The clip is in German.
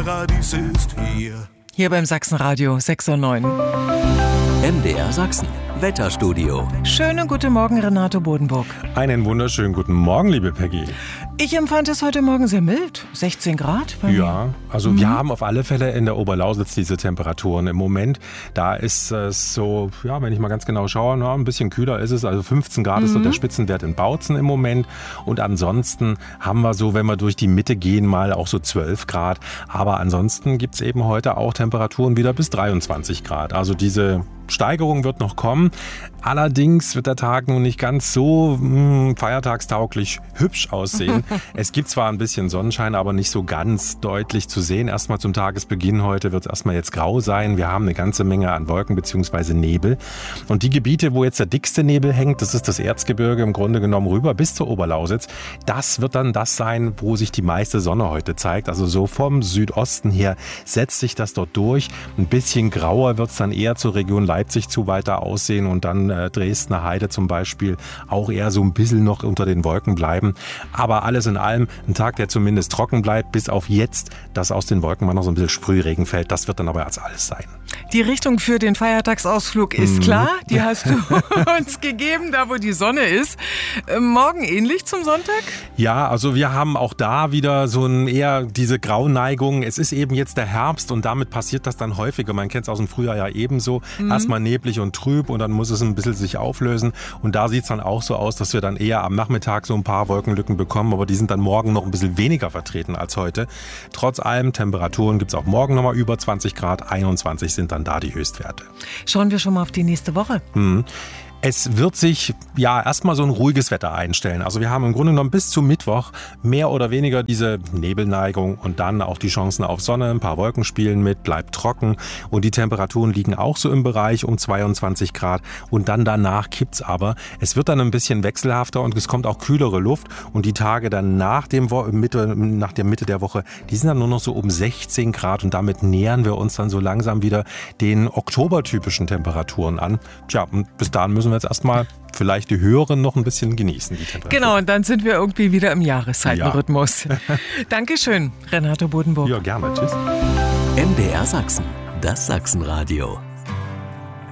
Paradies ist hier. Hier beim Sachsenradio 6:09. MDR Sachsen, Wetterstudio. Schönen guten Morgen, Renato Bodenburg. Einen wunderschönen guten Morgen, liebe Peggy. Ich empfand es heute Morgen sehr mild, 16 Grad bei mir. Ja, also wir haben auf alle Fälle in der Oberlausitz diese Temperaturen im Moment. Da ist es so, ja, wenn ich mal ganz genau schaue, ein bisschen kühler ist es. Also 15 Grad ist so der Spitzenwert in Bautzen im Moment. Und ansonsten haben wir so, wenn wir durch die Mitte gehen, mal auch so 12 Grad. Aber ansonsten gibt es eben heute auch Temperaturen wieder bis 23 Grad. Also diese Steigerung wird noch kommen. Allerdings wird der Tag nun nicht ganz so feiertagstauglich hübsch aussehen. Es gibt zwar ein bisschen Sonnenschein, aber nicht so ganz deutlich zu sehen. Erstmal zum Tagesbeginn heute wird es erstmal jetzt grau sein. Wir haben eine ganze Menge an Wolken bzw. Nebel. Und die Gebiete, wo jetzt der dickste Nebel hängt, das ist das Erzgebirge im Grunde genommen rüber bis zur Oberlausitz. Das wird dann das sein, wo sich die meiste Sonne heute zeigt. Also so vom Südosten her setzt sich das dort durch. Ein bisschen grauer wird es dann eher zur Region Leipzig zu weiter aussehen und dann Dresdner Heide zum Beispiel auch eher so ein bisschen noch unter den Wolken bleiben. Aber alles in allem ein Tag, der zumindest trocken bleibt, bis auf jetzt, dass aus den Wolken mal noch so ein bisschen Sprühregen fällt. Das wird dann aber als alles sein. Die Richtung für den Feiertagsausflug ist klar. Die hast du uns gegeben, da wo die Sonne ist. Morgen ähnlich zum Sonntag? Ja, also wir haben auch da wieder so eher diese Grauneigung. Es ist eben jetzt der Herbst und damit passiert das dann häufiger. Man kennt es aus dem Frühjahr ja ebenso. Erstmal neblig und trüb und dann muss es ein bisschen sich auflösen. Und da sieht es dann auch so aus, dass wir dann eher am Nachmittag so ein paar Wolkenlücken bekommen. Aber die sind dann morgen noch ein bisschen weniger vertreten als heute. Trotz allem, Temperaturen gibt es auch morgen nochmal über 20 Grad. 21 sind dann da die Höchstwerte. Schauen wir schon mal auf die nächste Woche. Es wird sich ja erstmal so ein ruhiges Wetter einstellen. Also wir haben im Grunde genommen bis zum Mittwoch mehr oder weniger diese Nebelneigung und dann auch die Chancen auf Sonne. Ein paar Wolken spielen mit, bleibt trocken und die Temperaturen liegen auch so im Bereich um 22 Grad. Und dann danach kippt's aber. Es wird dann ein bisschen wechselhafter und es kommt auch kühlere Luft. Und die Tage dann nach der Mitte der Woche, die sind dann nur noch so um 16 Grad und damit nähern wir uns dann so langsam wieder den oktobertypischen Temperaturen an. Tja, und bis dahin müssen wir jetzt erstmal vielleicht die höheren noch ein bisschen genießen, die Temperatur. Genau, und dann sind wir irgendwie wieder im Jahreszeitenrhythmus. Ja. Dankeschön, Renato Bodenburg. Ja, gerne. Tschüss. MDR Sachsen, das Sachsenradio.